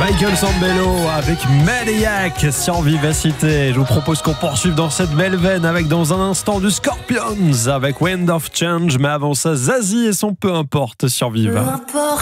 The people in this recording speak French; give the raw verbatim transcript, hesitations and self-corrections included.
Michael Sambello avec Maniac sur Vivacité. Je vous propose qu'on poursuive dans cette belle veine avec dans un instant du Scorpions avec Wind of Change. Mais avant ça, Zazie et son peu importe sur Viva.